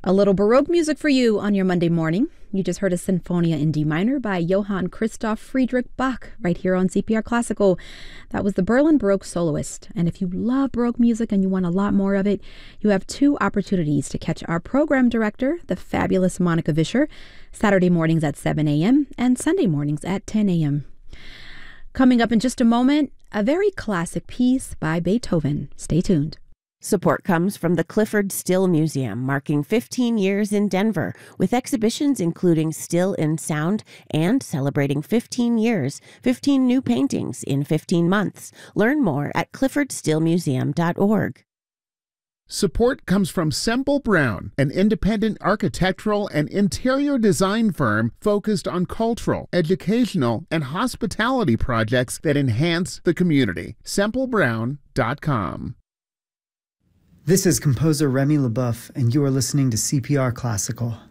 A little Baroque music for you on your Monday morning. You just heard a Sinfonia in D minor by Johann Christoph Friedrich Bach right here on CPR Classical. That was the Berlin Baroque Soloist. And if you love Baroque music and you want a lot more of it, you have two opportunities to catch our program director, the fabulous Monica Vischer, Saturday mornings at 7 a.m. and Sunday mornings at 10 a.m. Coming up in just a moment, a very classic piece by Beethoven. Stay tuned. Support comes from the Clyfford Still Museum, marking 15 years in Denver, with exhibitions including Still in Sound and celebrating 15 years, 15 new paintings in 15 months. Learn more at cliffordstillmuseum.org. Support comes from Semple Brown, an independent architectural and interior design firm focused on cultural, educational, and hospitality projects that enhance the community. SempleBrown.com. This is composer Remy LeBoeuf, and you are listening to CPR Classical.